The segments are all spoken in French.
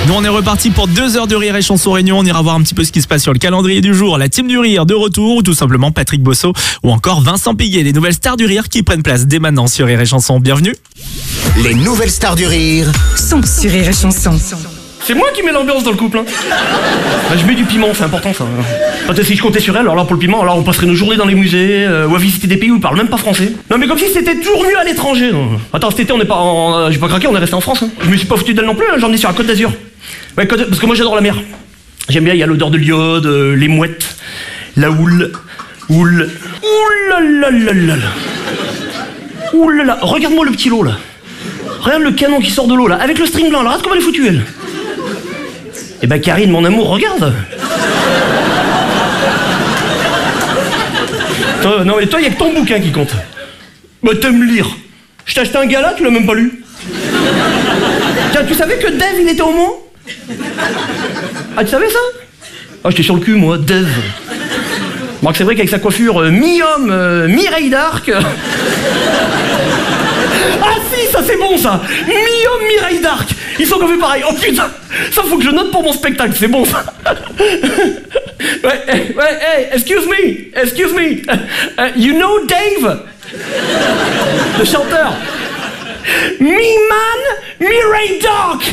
Nous on est reparti pour 2 heures de rire et chanson réunion. On ira voir un petit peu ce qui se passe sur le calendrier du jour. La team du rire de retour ou tout simplement Patrick Bosso ou encore Vincent Piguet. Les nouvelles stars du rire qui prennent place dès maintenant sur Rire et Chanson. Bienvenue. Les nouvelles stars du rire sont sur Rire et Chanson. C'est moi qui mets l'ambiance dans le couple, hein. Bah, je mets du piment, c'est important ça. Parce que si je comptais sur elle, alors là pour le piment, alors on passerait nos journées dans les musées ou à visiter des pays où ils parlent même pas français. Non mais comme si c'était toujours mieux à l'étranger. Attends, cet été on est pas en... j'ai pas craqué, on est resté en France. Hein. Je me suis pas foutu d'elle non plus, hein. J'en ai sur la Côte d'Azur. Ouais, parce que moi j'adore la mer. J'aime bien, il y a l'odeur de l'iode, les mouettes, la houle. Oulalala. Oulala, regarde-moi le petit lot là. Regarde le canon qui sort de l'eau là, avec le string blanc, alors regarde comment elle est foutue elle. Eh ben Karine, mon amour, regarde. Non mais toi, il y a que ton bouquin qui compte. Bah t'aimes lire. Je t'ai acheté un gala, tu l'as même pas lu. Tiens, tu savais que Dave, il était homo? Ah, tu savais ça? Ah, j'étais sur le cul, moi, Dave. Bon, c'est vrai qu'avec sa coiffure mi-homme, mi-Ray Dark... Ah si, ça c'est bon ça. Mi-homme, mi-Ray Dark. Ils sont coiffés pareil. Oh putain, ça faut que je note pour mon spectacle, c'est bon ça. Ouais, excuse me. You know Dave? Le chanteur. Mi-man, mi-Ray Dark.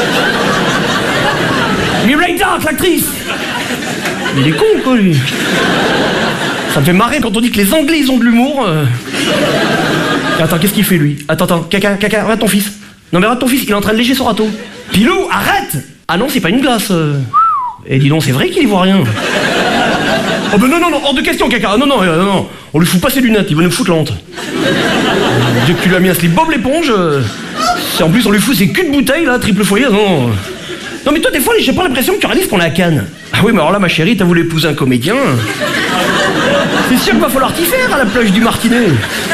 Mi-Ray Dark, l'actrice. Il est con quoi lui. Ça me fait marrer quand on dit que les Anglais ils ont de l'humour. Attends, qu'est-ce qu'il fait lui? Attends, caca, regarde ton fils. Non mais regarde ton fils, il est en train de lécher son râteau. Pilou, arrête! Ah non, c'est pas une glace. Et dis donc, c'est vrai qu'il y voit rien. Oh ben non, hors de question, caca. Non. On lui fout pas ses lunettes, il va nous foutre la honte. Dès que tu lui as mis un slip Bob l'éponge, en plus on lui fout ses culs de bouteille là, triple foyer, non. Non mais toi des fois j'ai pas l'impression que tu réalises qu'on est à Cannes. Ah oui mais alors là ma chérie, t'as voulu épouser un comédien. C'est sûr qu'il va falloir t'y faire à la plage du Martinet.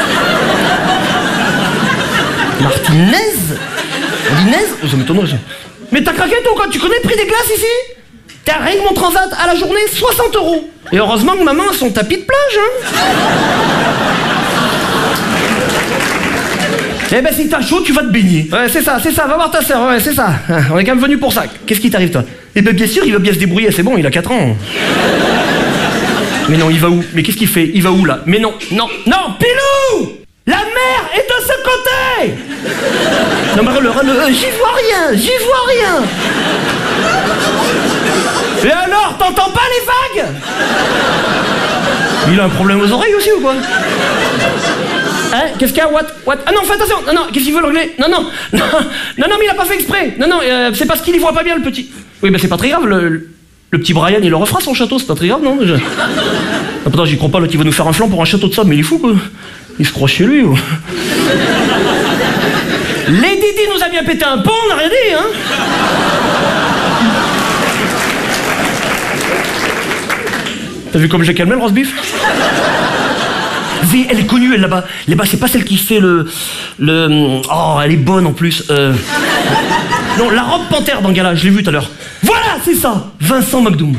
Martinez? Oh, ça m'étonnerait ça. Mais t'as craqué toi quoi? Tu connais le prix des glaces ici? T'as rien que mon transat à la journée, 60 €. Et heureusement que maman a son tapis de plage, hein. Eh ben si t'as chaud, tu vas te baigner. Ouais, c'est ça, va voir ta sœur, ouais, c'est ça. On est quand même venu pour ça. Qu'est-ce qui t'arrive toi? Eh ben bien sûr, il va bien se débrouiller, c'est bon, il a 4 ans. Mais non, il va où? Mais qu'est-ce qu'il fait? Il va où là? Mais non, Pilou! La mer est de ce côté! Non mais j'y vois rien. Et alors, t'entends pas les vagues? Il a un problème aux oreilles aussi ou quoi? Hein? Qu'est-ce qu'il y a? What? Ah non, fais attention! Non, qu'est-ce qu'il veut l'anglais? Non, mais il a pas fait exprès! Non, c'est parce qu'il y voit pas bien le petit. Oui, ben c'est pas très grave, le petit Brian, il le refera son château, c'est pas très grave, non? Ah, putain, j'y crois pas, l'autre, il va nous faire un flanc pour un château de sable, mais il est fou, quoi. Il se croit chez lui, ou... Lady Di nous a bien pété un pont, on a rien dit, hein? T'as vu comme j'ai calmé le roast beef? Elle est connue, elle, là-bas. Là-bas, c'est pas celle qui fait le... Oh, elle est bonne, en plus. Non, la robe panthère dans le gala, je l'ai vu tout à l'heure. Voilà, c'est ça! Vincent McDoom.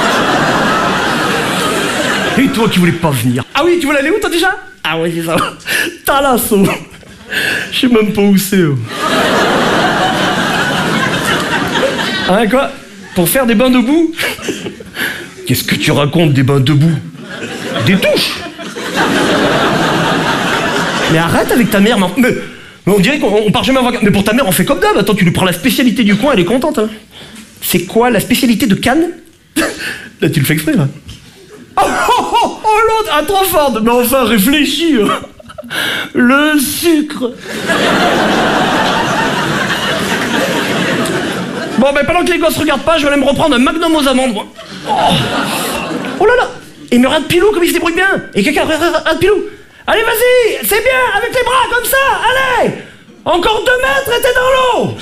Et toi qui voulais pas venir. Ah oui, tu voulais aller où, toi, déjà? Ah ouais, c'est ça. Talasso. Je sais même pas où c'est. Hein, quoi? Pour faire des bains debout? Qu'est-ce que tu racontes, des bains debout? Des douches? Mais arrête avec ta mère, mais on dirait qu'on part jamais en vacances. Mais pour ta mère, on fait comme d'hab. Attends, tu lui prends la spécialité du coin, elle est contente. Hein. C'est quoi la spécialité de Cannes? Là, tu le fais exprès, là. Oh, l'autre, ah, trop forte. Mais enfin, réfléchis. Le sucre. Bon, ben pendant que les gosses regardent pas, je vais aller me reprendre un magnum aux amandes. Oh là là. Et me regarde Pilou comme il se débrouille bien. Et quelqu'un regarde Pilou. Allez, vas-y, c'est bien, avec les bras comme ça, allez. Encore 2 mètres et t'es dans l'eau.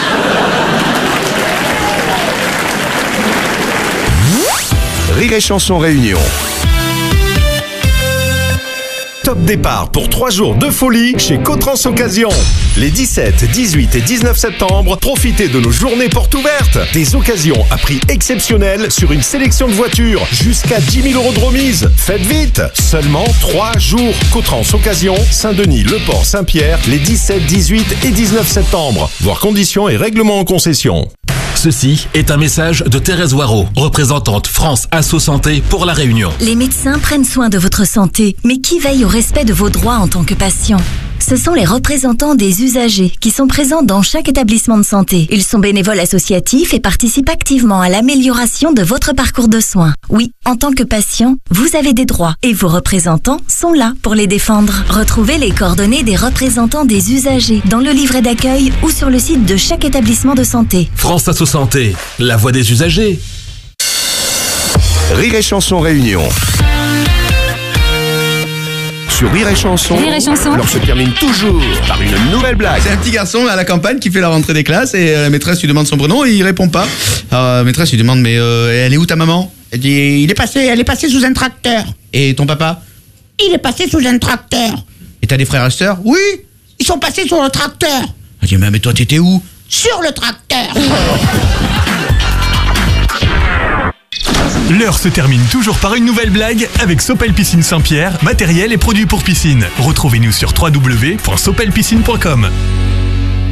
Rire et Chanson Réunion. Top départ pour 3 jours de folie chez Cotrans Occasion. Les 17, 18 et 19 septembre, profitez de nos journées portes ouvertes. Des occasions à prix exceptionnel sur une sélection de voitures. Jusqu'à 10 000 € de remise. Faites vite! Seulement 3 jours. Cotrans Occasion, Saint-Denis, Le Port, Saint-Pierre, les 17, 18 et 19 septembre. Voir conditions et règlements en concession. Ceci est un message de Thérèse Waro, représentante France Asso Santé pour La Réunion. Les médecins prennent soin de votre santé, mais qui veille au respect de vos droits en tant que patient ? Ce sont les représentants des usagers qui sont présents dans chaque établissement de santé. Ils sont bénévoles associatifs et participent activement à l'amélioration de votre parcours de soins. Oui, en tant que patient, vous avez des droits et vos représentants sont là pour les défendre. Retrouvez les coordonnées des représentants des usagers dans le livret d'accueil ou sur le site de chaque établissement de santé. France Asso Santé, la voix des usagers. Rire et Chanson Réunion. Sur Rire et Chanson, l'heure se termine toujours par une nouvelle blague. C'est un petit garçon à la campagne qui fait la rentrée des classes et la maîtresse lui demande son prénom et il répond pas. Alors la maîtresse lui demande mais elle est où ta maman? Elle dit elle est passée sous un tracteur. Et ton papa? Il est passé sous un tracteur. Et t'as des frères et sœurs? Oui, ils sont passés sur le tracteur. Elle dit mais toi t'étais où? Sur le tracteur. L'heure se termine toujours par une nouvelle blague avec Sopel Piscine Saint-Pierre, matériel et produits pour piscine. Retrouvez-nous sur www.sopelpiscine.com.